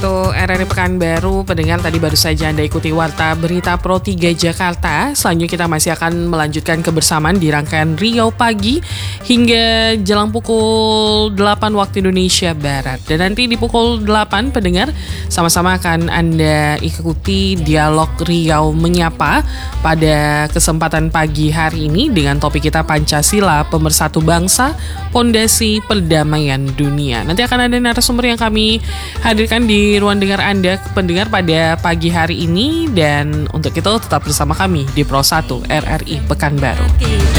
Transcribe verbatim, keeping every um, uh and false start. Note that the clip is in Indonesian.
satu R R I Pekanbaru, pendengar tadi baru saja Anda ikuti Warta Berita Pro tiga Jakarta. Selanjutnya kita masih akan melanjutkan kebersamaan di rangkaian Riau Pagi hingga jelang pukul delapan waktu Indonesia Barat. Dan nanti di pukul delapan, pendengar, sama-sama akan Anda ikuti dialog Riau Menyapa pada kesempatan pagi hari ini dengan topik kita Pancasila, Pemersatu Bangsa, Pondasi Perdamaian Dunia. Nanti akan ada narasumber yang kami hadirkan di ruang dengar Anda, pendengar, pada pagi hari ini. Dan untuk itu tetap bersama kami di Pro satu R R I Pekanbaru.